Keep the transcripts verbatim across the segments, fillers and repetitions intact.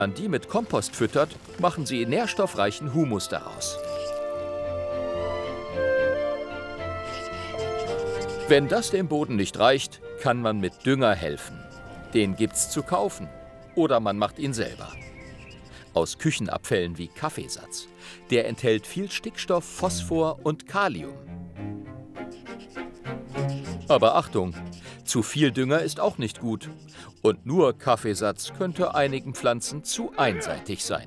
man die mit Kompost füttert, machen sie nährstoffreichen Humus daraus. Wenn das dem Boden nicht reicht, kann man mit Dünger helfen. Den gibt's zu kaufen. Oder man macht ihn selber. Aus Küchenabfällen wie Kaffeesatz. Der enthält viel Stickstoff, Phosphor und Kalium. Aber Achtung, zu viel Dünger ist auch nicht gut. Und nur Kaffeesatz könnte einigen Pflanzen zu einseitig sein.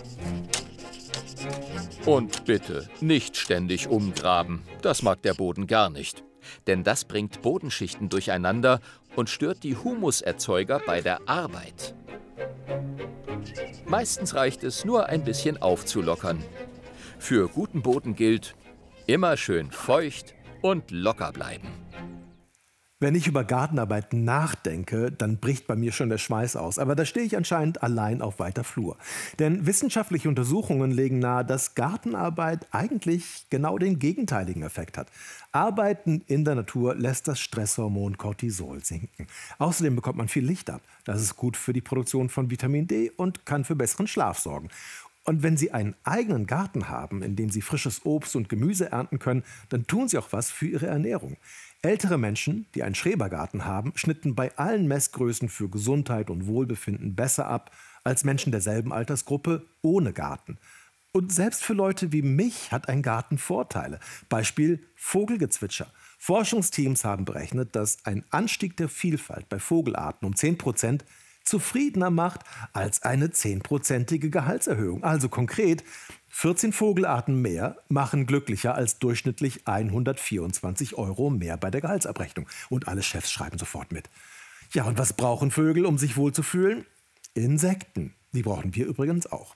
Und bitte nicht ständig umgraben. Das mag der Boden gar nicht. Denn das bringt Bodenschichten durcheinander und stört die Humuserzeuger bei der Arbeit. Meistens reicht es, nur ein bisschen aufzulockern. Für guten Boden gilt, immer schön feucht und locker bleiben. Wenn ich über Gartenarbeit nachdenke, dann bricht bei mir schon der Schweiß aus. Aber da stehe ich anscheinend allein auf weiter Flur. Denn wissenschaftliche Untersuchungen legen nahe, dass Gartenarbeit eigentlich genau den gegenteiligen Effekt hat. Arbeiten in der Natur lässt das Stresshormon Cortisol sinken. Außerdem bekommt man viel Licht ab. Das ist gut für die Produktion von Vitamin D und kann für besseren Schlaf sorgen. Und wenn Sie einen eigenen Garten haben, in dem Sie frisches Obst und Gemüse ernten können, dann tun Sie auch was für Ihre Ernährung. Ältere Menschen, die einen Schrebergarten haben, schnitten bei allen Messgrößen für Gesundheit und Wohlbefinden besser ab als Menschen derselben Altersgruppe ohne Garten. Und selbst für Leute wie mich hat ein Garten Vorteile. Beispiel Vogelgezwitscher. Forschungsteams haben berechnet, dass ein Anstieg der Vielfalt bei Vogelarten um zehn Prozent zufriedener macht als eine zehnprozentige Gehaltserhöhung. Also konkret, vierzehn Vogelarten mehr machen glücklicher als durchschnittlich hundertvierundzwanzig Euro mehr bei der Gehaltsabrechnung. Und alle Chefs schreiben sofort mit. Ja, und was brauchen Vögel, um sich wohlzufühlen? Insekten. Die brauchen wir übrigens auch.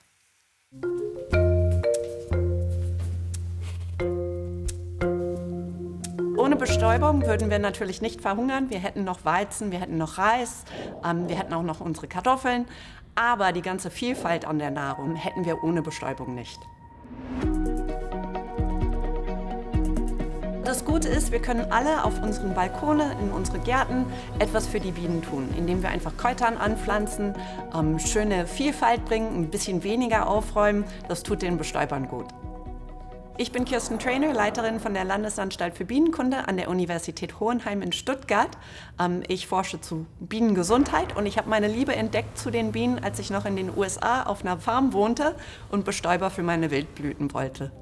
Ohne Bestäubung würden wir natürlich nicht verhungern. Wir hätten noch Weizen, wir hätten noch Reis, ähm, wir hätten auch noch unsere Kartoffeln. Aber die ganze Vielfalt an der Nahrung hätten wir ohne Bestäubung nicht. Das Gute ist, wir können alle auf unseren Balkone, in unsere Gärten etwas für die Bienen tun, indem wir einfach Kräutern anpflanzen, ähm, schöne Vielfalt bringen, ein bisschen weniger aufräumen. Das tut den Bestäubern gut. Ich bin Kirsten Trainer, Leiterin von der Landesanstalt für Bienenkunde an der Universität Hohenheim in Stuttgart. Ich forsche zu Bienengesundheit und ich habe meine Liebe entdeckt zu den Bienen, als ich noch in den U S A auf einer Farm wohnte und Bestäuber für meine Wildblüten wollte.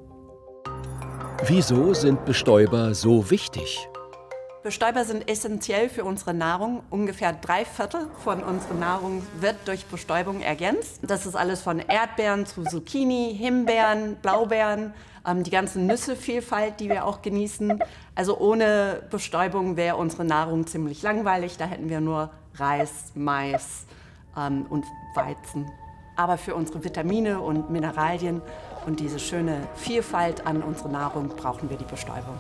Wieso sind Bestäuber so wichtig? Bestäuber sind essentiell für unsere Nahrung. Ungefähr drei Viertel von unserer Nahrung wird durch Bestäubung ergänzt. Das ist alles von Erdbeeren zu Zucchini, Himbeeren, Blaubeeren, ähm, die ganze Nüssevielfalt, die wir auch genießen. Also ohne Bestäubung wäre unsere Nahrung ziemlich langweilig. Da hätten wir nur Reis, Mais ähm, und Weizen. Aber für unsere Vitamine und Mineralien und diese schöne Vielfalt an unserer Nahrung brauchen wir die Bestäubung.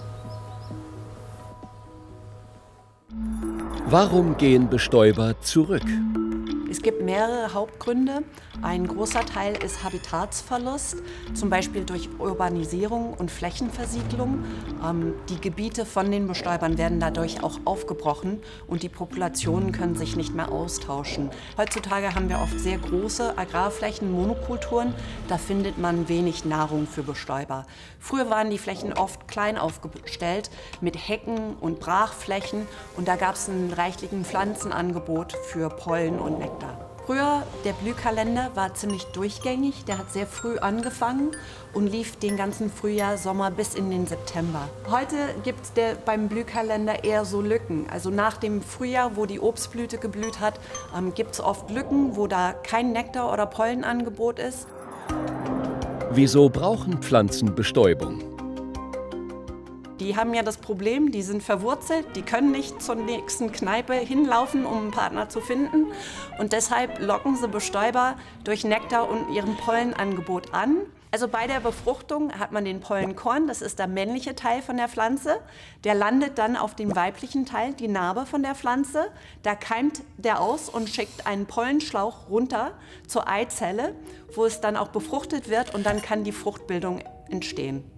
Warum gehen Bestäuber zurück? Es gibt mehrere Hauptgründe. Ein großer Teil ist Habitatsverlust, zum Beispiel durch Urbanisierung und Flächenversiegelung. Ähm, die Gebiete von den Bestäubern werden dadurch auch aufgebrochen und die Populationen können sich nicht mehr austauschen. Heutzutage haben wir oft sehr große Agrarflächen, Monokulturen. Da findet man wenig Nahrung für Bestäuber. Früher waren die Flächen oft klein aufgestellt mit Hecken und Brachflächen und da gab es ein reichlichen Pflanzenangebot für Pollen und Nektar. Früher, der Blühkalender war ziemlich durchgängig, der hat sehr früh angefangen und lief den ganzen Frühjahr, Sommer bis in den September. Heute gibt es beim Blühkalender eher so Lücken. Also nach dem Frühjahr, wo die Obstblüte geblüht hat, ähm, gibt es oft Lücken, wo da kein Nektar oder Pollenangebot ist. Wieso brauchen Pflanzen Bestäubung? Die haben ja das Problem, die sind verwurzelt, die können nicht zur nächsten Kneipe hinlaufen, um einen Partner zu finden. Und deshalb locken sie Bestäuber durch Nektar und ihrem Pollenangebot an. Also bei der Befruchtung hat man den Pollenkorn, das ist der männliche Teil von der Pflanze. Der landet dann auf dem weiblichen Teil, die Narbe von der Pflanze. Da keimt der aus und schickt einen Pollenschlauch runter zur Eizelle, wo es dann auch befruchtet wird und dann kann die Fruchtbildung entstehen.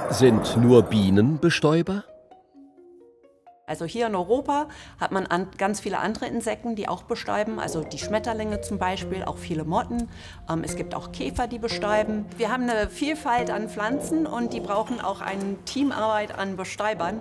Sind nur Bienen Bestäuber? Also hier in Europa hat man an, ganz viele andere Insekten, die auch bestäuben, also die Schmetterlinge zum Beispiel, auch viele Motten. Ähm, es gibt auch Käfer, die bestäuben. Wir haben eine Vielfalt an Pflanzen und die brauchen auch eine Teamarbeit an Bestäubern.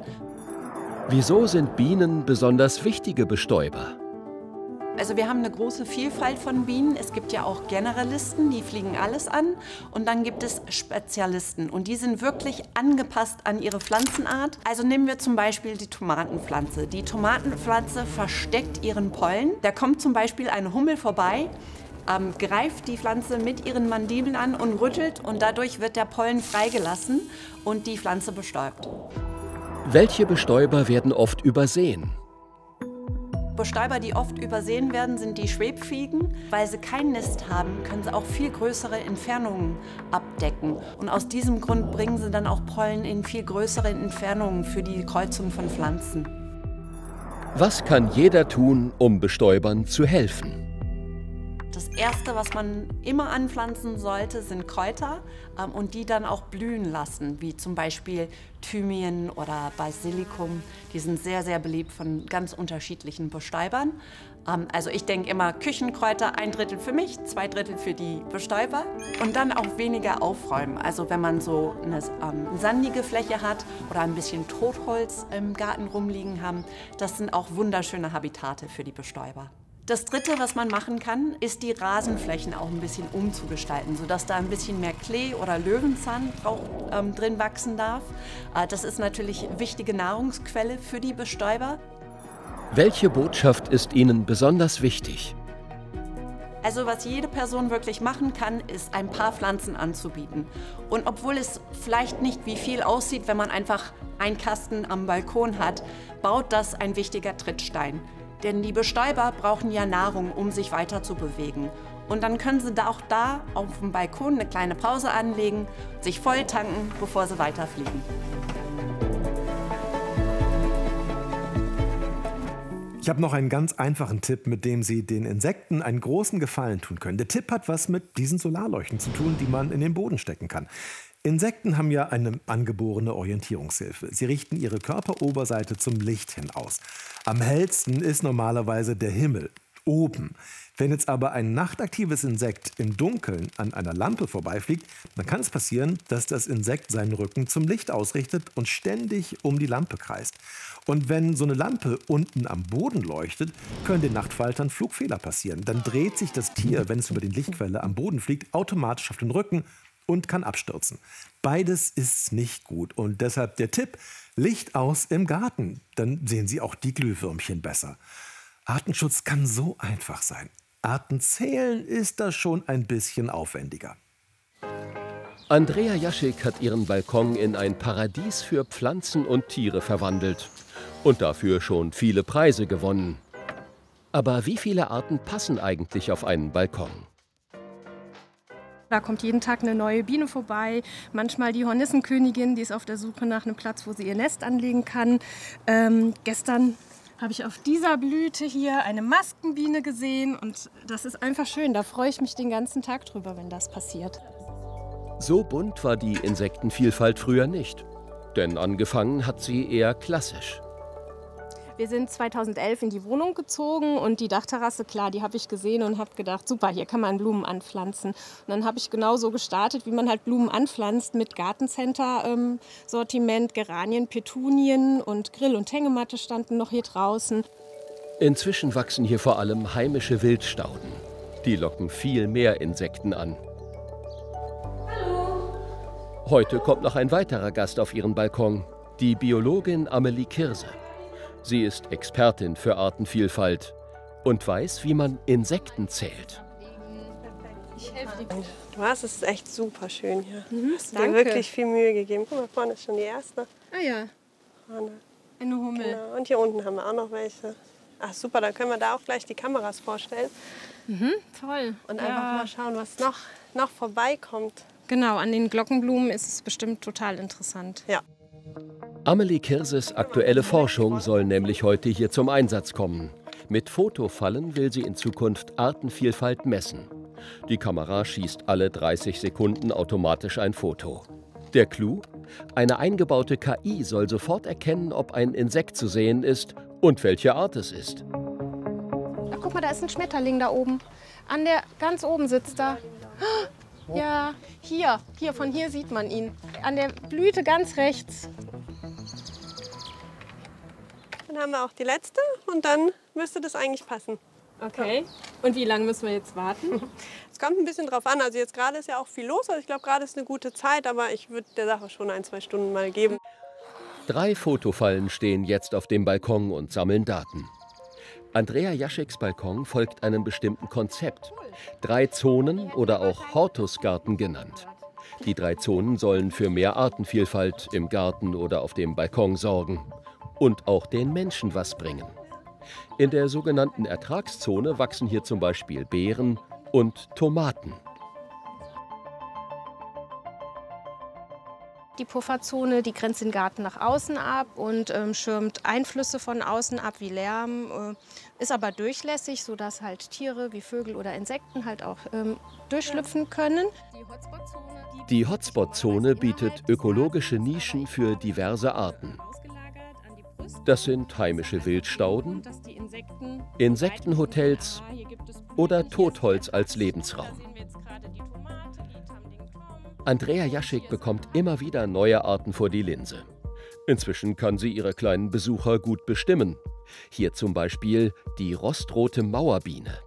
Wieso sind Bienen besonders wichtige Bestäuber? Also wir haben eine große Vielfalt von Bienen. Es gibt ja auch Generalisten, die fliegen alles an. Und dann gibt es Spezialisten und die sind wirklich angepasst an ihre Pflanzenart. Also nehmen wir zum Beispiel die Tomatenpflanze. Die Tomatenpflanze versteckt ihren Pollen. Da kommt zum Beispiel eine Hummel vorbei, ähm, greift die Pflanze mit ihren Mandibeln an und rüttelt und dadurch wird der Pollen freigelassen und die Pflanze bestäubt. Welche Bestäuber werden oft übersehen? Bestäuber, die oft übersehen werden, sind die Schwebfliegen. Weil sie kein Nest haben, können sie auch viel größere Entfernungen abdecken. Und aus diesem Grund bringen sie dann auch Pollen in viel größere Entfernungen für die Kreuzung von Pflanzen. Was kann jeder tun, um Bestäubern zu helfen? Das Erste, was man immer anpflanzen sollte, sind Kräuter ähm, und die dann auch blühen lassen, wie zum Beispiel Thymian oder Basilikum. Die sind sehr, sehr beliebt von ganz unterschiedlichen Bestäubern. Ähm, also ich denke immer Küchenkräuter, ein Drittel für mich, zwei Drittel für die Bestäuber. Und dann auch weniger aufräumen. Also wenn man so eine ähm, sandige Fläche hat oder ein bisschen Totholz im Garten rumliegen haben, das sind auch wunderschöne Habitate für die Bestäuber. Das Dritte, was man machen kann, ist die Rasenflächen auch ein bisschen umzugestalten, sodass da ein bisschen mehr Klee oder Löwenzahn auch, ähm, drin wachsen darf. Äh, das ist natürlich eine wichtige Nahrungsquelle für die Bestäuber. Welche Botschaft ist Ihnen besonders wichtig? Also was jede Person wirklich machen kann, ist ein paar Pflanzen anzubieten. Und obwohl es vielleicht nicht wie viel aussieht, wenn man einfach einen Kasten am Balkon hat, baut das ein wichtiger Trittstein. Denn die Bestäuber brauchen ja Nahrung, um sich weiter zu bewegen. Und dann können sie da auch da auf dem Balkon eine kleine Pause anlegen, sich voll tanken, bevor sie weiterfliegen. Ich habe noch einen ganz einfachen Tipp, mit dem Sie den Insekten einen großen Gefallen tun können. Der Tipp hat was mit diesen Solarleuchten zu tun, die man in den Boden stecken kann. Insekten haben ja eine angeborene Orientierungshilfe. Sie richten ihre Körperoberseite zum Licht hin aus. Am hellsten ist normalerweise der Himmel, oben. Wenn jetzt aber ein nachtaktives Insekt im Dunkeln an einer Lampe vorbeifliegt, dann kann es passieren, dass das Insekt seinen Rücken zum Licht ausrichtet und ständig um die Lampe kreist. Und wenn so eine Lampe unten am Boden leuchtet, können den Nachtfaltern Flugfehler passieren. Dann dreht sich das Tier, wenn es über die Lichtquelle am Boden fliegt, automatisch auf den Rücken und kann abstürzen. Beides ist nicht gut und deshalb der Tipp, Licht aus im Garten. Dann sehen Sie auch die Glühwürmchen besser. Artenschutz kann so einfach sein. Artenzählen ist da schon ein bisschen aufwendiger. Andrea Jaschik hat ihren Balkon in ein Paradies für Pflanzen und Tiere verwandelt und dafür schon viele Preise gewonnen. Aber wie viele Arten passen eigentlich auf einen Balkon? Da kommt jeden Tag eine neue Biene vorbei, manchmal die Hornissenkönigin, die ist auf der Suche nach einem Platz, wo sie ihr Nest anlegen kann. Ähm, gestern habe ich auf dieser Blüte hier eine Maskenbiene gesehen und das ist einfach schön, da freue ich mich den ganzen Tag drüber, wenn das passiert. So bunt war die Insektenvielfalt früher nicht, denn angefangen hat sie eher klassisch. Wir sind zweitausendelf in die Wohnung gezogen und die Dachterrasse, klar, die habe ich gesehen und habe gedacht, super, hier kann man Blumen anpflanzen. Und dann habe ich genauso gestartet, wie man halt Blumen anpflanzt mit Gartencenter-Sortiment, Geranien, Petunien und Grill- und Hängematte standen noch hier draußen. Inzwischen wachsen hier vor allem heimische Wildstauden. Die locken viel mehr Insekten an. Hallo! Heute kommt noch ein weiterer Gast auf ihren Balkon, die Biologin Amelie Kirse. Sie ist Expertin für Artenvielfalt und weiß, wie man Insekten zählt. Ich helfe dir. Du hast es ist echt super schön hier. Mhm, hast dir danke. wirklich viel Mühe gegeben. Guck mal, vorne ist schon die erste. Ah ja, Vorne. eine Hummel. Genau. Und hier unten haben wir auch noch welche. Ach super, dann können wir da auch gleich die Kameras vorstellen. Mhm, toll. Und ja. einfach mal schauen, was noch, noch vorbeikommt. Genau, an den Glockenblumen ist es bestimmt total interessant. Ja. Amelie Kirses aktuelle Forschung soll nämlich heute hier zum Einsatz kommen. Mit Fotofallen will sie in Zukunft Artenvielfalt messen. Die Kamera schießt alle dreißig Sekunden automatisch ein Foto. Der Clou? Eine eingebaute K I soll sofort erkennen, ob ein Insekt zu sehen ist und welche Art es ist. Ach, guck mal, da ist ein Schmetterling da oben. An der, ganz oben sitzt er. Ja, hier, hier, von hier sieht man ihn. An der Blüte ganz rechts. Dann haben wir auch die letzte und dann müsste das eigentlich passen. Okay. Und wie lange müssen wir jetzt warten? Es kommt ein bisschen drauf an. Also jetzt gerade ist ja auch viel los. Also ich glaube, gerade ist eine gute Zeit, aber ich würde der Sache schon ein, zwei Stunden mal geben. Drei Fotofallen stehen jetzt auf dem Balkon und sammeln Daten. Andrea Jascheks Balkon folgt einem bestimmten Konzept. Drei Zonen oder auch Hortusgarten genannt. Die drei Zonen sollen für mehr Artenvielfalt im Garten oder auf dem Balkon sorgen. Und auch den Menschen was bringen. In der sogenannten Ertragszone wachsen hier zum Beispiel Beeren und Tomaten. Die Pufferzone, die grenzt den Garten nach außen ab und ähm, schirmt Einflüsse von außen ab, wie Lärm, äh, ist aber durchlässig, sodass halt Tiere wie Vögel oder Insekten halt auch ähm, durchschlüpfen können. Die Hotspot-Zone bietet ökologische Nischen für diverse Arten. Das sind heimische Wildstauden, Insektenhotels oder Totholz als Lebensraum. Andrea Jaschek bekommt immer wieder neue Arten vor die Linse. Inzwischen kann sie ihre kleinen Besucher gut bestimmen. Hier zum Beispiel die rostrote Mauerbiene.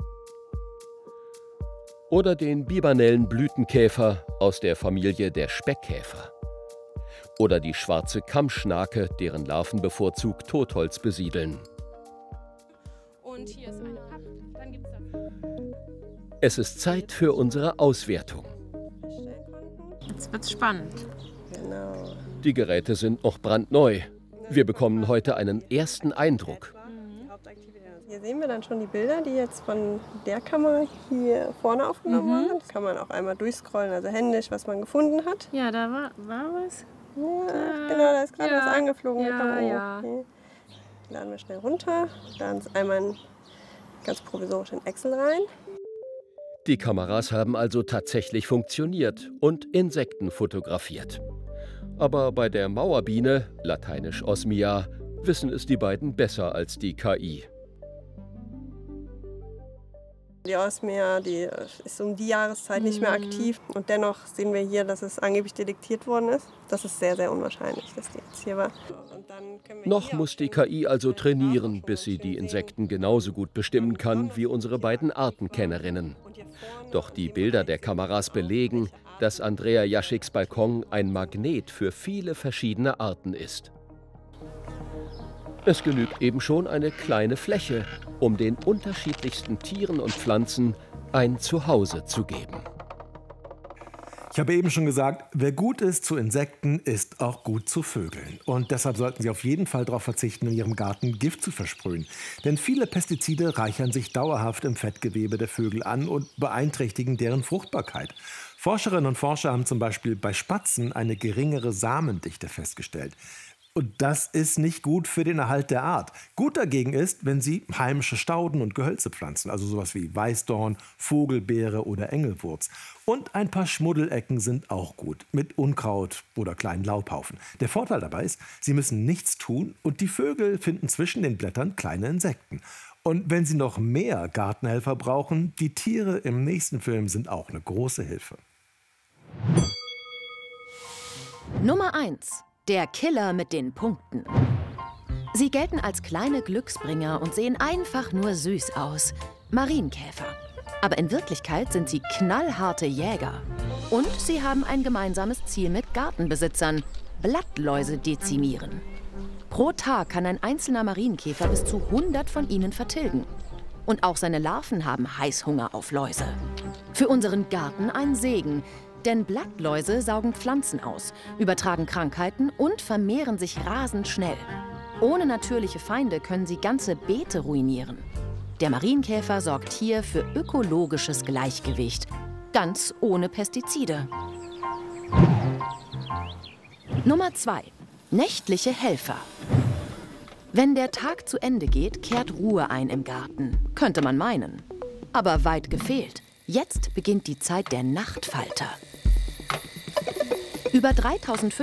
Oder den bibernellen Blütenkäfer aus der Familie der Speckkäfer. Oder die schwarze Kammschnake, deren Larven bevorzugt Totholz besiedeln. Und hier ist eine Papp. Dann gibt's da. Es ist Zeit für unsere Auswertung. Jetzt wird's spannend. Genau. Die Geräte sind noch brandneu. Wir bekommen heute einen ersten Eindruck. Hier sehen wir dann schon die Bilder, die jetzt von der Kamera hier vorne aufgenommen Mhm. worden sind. Kann man auch einmal durchscrollen, also händisch, was man gefunden hat. Ja, da war, war was. Ja, genau, da ist gerade ja. was angeflogen. Ja, mit dem O. ja. Okay. Laden wir schnell runter, laden es einmal in, ganz provisorisch in Excel rein. Die Kameras haben also tatsächlich funktioniert und Insekten fotografiert. Aber bei der Mauerbiene, lateinisch Osmia, wissen es die beiden besser als die K I. Die Osmia, die ist um die Jahreszeit nicht mehr aktiv. Und dennoch sehen wir hier, dass es angeblich detektiert worden ist. Das ist sehr, sehr unwahrscheinlich, dass die jetzt hier war. Und dann können wir Noch hier muss auf die den- K I also den trainieren, Sprachforschung bis sie die schön Insekten genauso gut bestimmen kann wie unsere beiden Artenkennerinnen. sehen. Und hier vorne Doch die Bilder der Kameras belegen, dass Andrea Jascheks Balkon ein Magnet für viele verschiedene Arten ist. Es genügt eben schon eine kleine Fläche, um den unterschiedlichsten Tieren und Pflanzen ein Zuhause zu geben. Ich habe eben schon gesagt, wer gut ist zu Insekten, ist auch gut zu Vögeln. Und deshalb sollten Sie auf jeden Fall darauf verzichten, in Ihrem Garten Gift zu versprühen. Denn viele Pestizide reichern sich dauerhaft im Fettgewebe der Vögel an und beeinträchtigen deren Fruchtbarkeit. Forscherinnen und Forscher haben zum Beispiel bei Spatzen eine geringere Samendichte festgestellt. Und das ist nicht gut für den Erhalt der Art. Gut dagegen ist, wenn Sie heimische Stauden und Gehölze pflanzen, also sowas wie Weißdorn, Vogelbeere oder Engelwurz. Und ein paar Schmuddelecken sind auch gut, mit Unkraut oder kleinen Laubhaufen. Der Vorteil dabei ist, Sie müssen nichts tun und die Vögel finden zwischen den Blättern kleine Insekten. Und wenn Sie noch mehr Gartenhelfer brauchen, die Tiere im nächsten Film sind auch eine große Hilfe. Nummer eins. Der Killer mit den Punkten. Sie gelten als kleine Glücksbringer und sehen einfach nur süß aus. Marienkäfer. Aber in Wirklichkeit sind sie knallharte Jäger. Und sie haben ein gemeinsames Ziel mit Gartenbesitzern: Blattläuse dezimieren. Pro Tag kann ein einzelner Marienkäfer bis zu hundert von ihnen vertilgen. Und auch seine Larven haben Heißhunger auf Läuse. Für unseren Garten ein Segen. Denn Blattläuse saugen Pflanzen aus, übertragen Krankheiten und vermehren sich rasend schnell. Ohne natürliche Feinde können sie ganze Beete ruinieren. Der Marienkäfer sorgt hier für ökologisches Gleichgewicht, ganz ohne Pestizide. Nummer zwei. Nächtliche Helfer. Wenn der Tag zu Ende geht, kehrt Ruhe ein im Garten, könnte man meinen. Aber weit gefehlt. Jetzt beginnt die Zeit der Nachtfalter. Über dreitausend